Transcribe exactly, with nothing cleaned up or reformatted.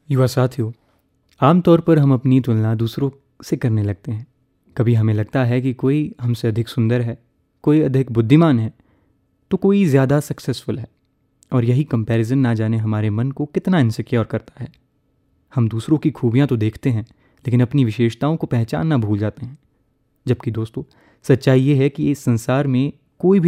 युवा साथियों, आमतौर पर हम अपनी तुलना दूसरों से करने लगते हैं। कभी हमें लगता है कि कोई हमसे अधिक सुंदर है, कोई अधिक बुद्धिमान है, तो कोई ज़्यादा सक्सेसफुल है। और यही कंपैरिजन ना जाने हमारे मन को कितना इनसिक्योर करता है। हम दूसरों की खूबियाँ तो देखते हैं, लेकिन अपनी विशेषताओं को पहचानना भूल जाते हैं। जबकि दोस्तों, सच्चाई ये है कि इस संसार में कोई भी